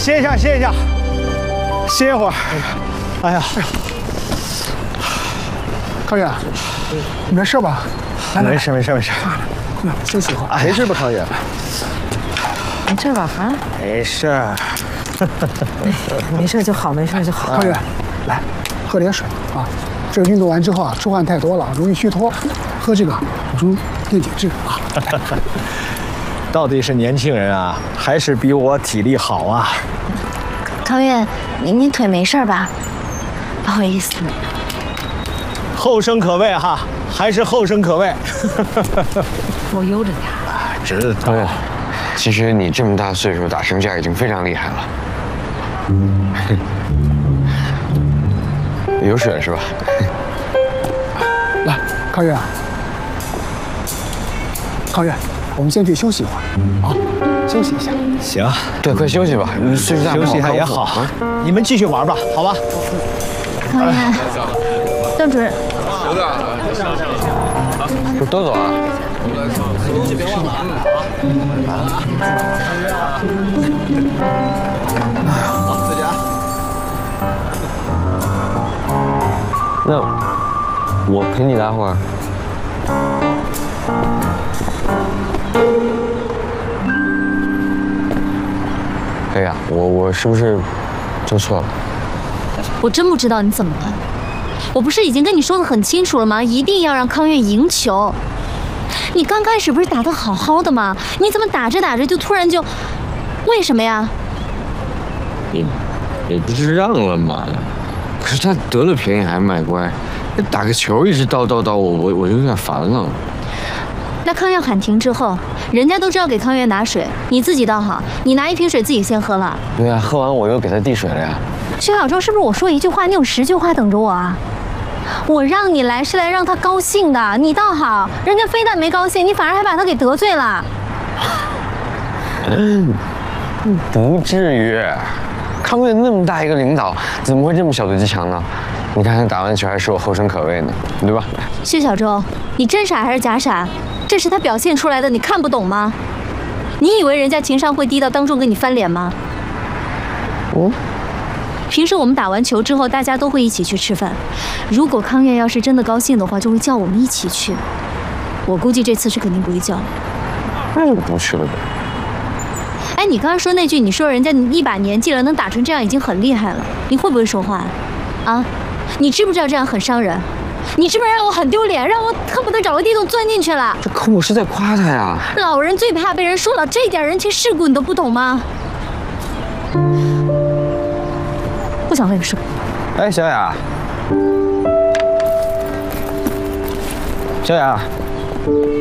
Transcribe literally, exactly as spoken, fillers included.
歇一下，歇一下，歇一会儿。哎呀， 康远，你没事吧？ 没事没事没事， 休息一会儿。 没事吧，康远？ 没事吧？啊？ 没事。 没事就好，没事就好。 康远，来，喝点水啊。这个运动完之后啊，出汗太多了，容易虚脱，喝这个补充电解质啊。 到底是年轻人啊，还是比我体力好啊？ 康月，你你腿没事吧？不好意思。 后生可畏哈，还是后生可畏。 多悠着点。 知道。 对，其实你这么大岁数打成这样已经非常厉害了。有水是吧？ 来，康月，康月，我们先去休息一会儿啊，休息一下。 行， 对，快休息吧，岁数大休息一下也好。你们继续玩吧，好吧？ 康月，邓主任， 不都走啊？那我陪你待会儿。可以啊，我我是不是做错了？ 我真不知道你怎么了。我不是已经跟你说的很清楚了吗？一定要让康月赢球。你刚开始不是打得好好的吗？你怎么打着打着就突然就……为什么呀？ 你你不是让了吗？可是他得了便宜还卖乖，打个球一直叨叨叨，我我我就有点烦了。 那康月喊停之后，人家都知道给康月拿水，你自己倒好，你拿一瓶水自己先喝了。 对呀、啊，喝完我又给他递水了呀。 薛小周，是不是我说一句话，你有十句话等着我啊？我让你来是来让他高兴的，你倒好，人家非但没高兴，你反而还把他给得罪了。 嗯，不至于。康月那么大一个领导，怎么会这么小肚鸡肠呢？你看他打完球还说我后生可畏呢，对吧？ 薛小周，你真傻还是假傻？这是他表现出来的，你看不懂吗？你以为人家情商会低到当众跟你翻脸吗？ 嗯。 平时我们打完球之后，大家都会一起去吃饭。如果康月要是真的高兴的话，就会叫我们一起去。我估计这次是肯定不会叫了。 那就不去了呗。 哎，你刚刚说那句，你说人家一把年纪了能打成这样已经很厉害了，你会不会说话？啊？你知不知道这样很伤人？你是不是让我很丢脸，让我恨不得找个地洞钻进去了？ 这可我是在夸他呀。 老人最怕被人说了，这点人情世故你都不懂吗？不想和你说。 哎，小雅，小雅，